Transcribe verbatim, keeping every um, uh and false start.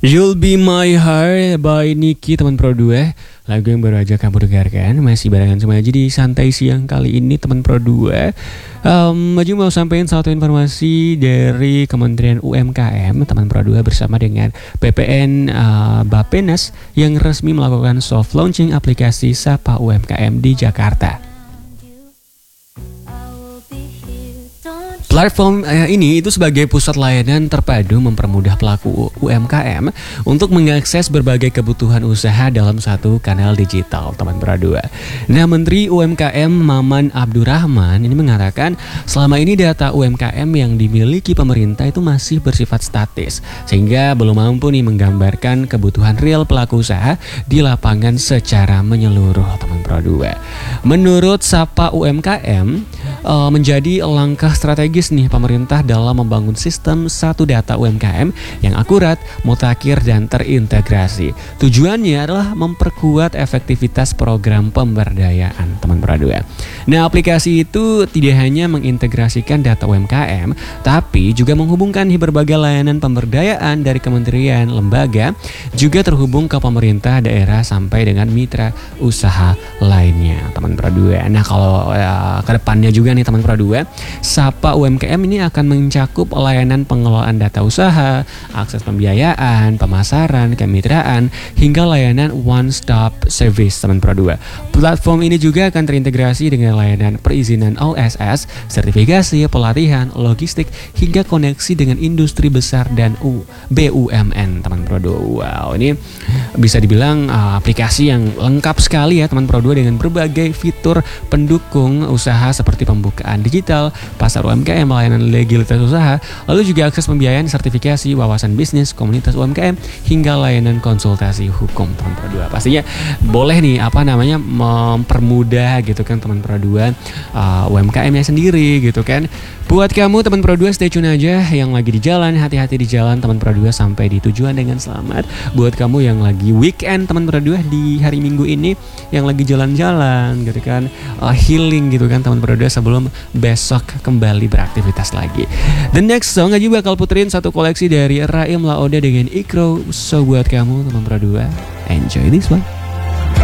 You'll Be My Heart by Niki, teman Pro dua. Lagu yang baru aja kamu dengarkan. Masih barengan sama aja di Santai Siang kali ini, teman Pro dua. um, Maju mau sampaikan satu informasi dari Kementerian U M K M, teman Pro dua, bersama dengan B P N uh, Bappenas yang resmi melakukan soft launching aplikasi Sapa U M K M di Jakarta. Platform eh, ini itu sebagai pusat layanan terpadu mempermudah pelaku U M K M untuk mengakses berbagai kebutuhan usaha dalam satu kanal digital, teman Pro dua. Nah, Menteri U M K M Maman Abdurrahman ini mengatakan selama ini data U M K M yang dimiliki pemerintah itu masih bersifat statis, sehingga belum mampu nih menggambarkan kebutuhan real pelaku usaha di lapangan secara menyeluruh, teman Pro dua. Menurut Sapa U M K M, uh, menjadi langkah strategis nih pemerintah dalam membangun sistem satu data U M K M yang akurat, mutakhir, dan terintegrasi. Tujuannya adalah memperkuat efektivitas program pemberdayaan, teman Pro dua. Nah, aplikasi itu tidak hanya mengintegrasikan data U M K M, tapi juga menghubungkan berbagai layanan pemberdayaan dari kementerian, lembaga, juga terhubung ke pemerintah daerah sampai dengan mitra usaha lainnya, teman Pro dua. Nah, kalau uh, ke depannya juga nih, teman Pro dua, Sapa U M K M ini akan mencakup layanan pengelolaan data usaha, akses pembiayaan, pemasaran, kemitraan, hingga layanan one stop service, teman Pro dua. Platform ini juga akan terintegrasi dengan layanan perizinan O S S, sertifikasi, pelatihan, logistik, hingga koneksi dengan industri besar dan B U M N, teman Pro dua. Wow, ini bisa dibilang uh, aplikasi yang lengkap sekali ya, teman Pro dua, dengan berbagai fitur pendukung usaha seperti pembukaan digital, pasar U M K M, layanan legalitas usaha, lalu juga akses pembiayaan, sertifikasi, wawasan bisnis, komunitas U M K M, hingga layanan konsultasi hukum, teman Pro dua. Pastinya boleh nih apa namanya mempermudah gitu kan, teman Pro dua, uh, U M K M-nya sendiri gitu kan. Buat kamu teman Pro dua, stay tune aja yang lagi di jalan, hati-hati di jalan, teman Pro dua, sampai di tujuan dengan selamat. Buat kamu yang lagi weekend, teman Pro dua, di hari Minggu ini yang lagi jalan-jalan gitu kan, uh, healing gitu kan, teman Pro dua, sebelum besok kembali beraktivitas lagi. The next song aja bakal puterin satu koleksi dari Raim Laoda dengan Ikro. So buat kamu teman Pro dua, enjoy this one.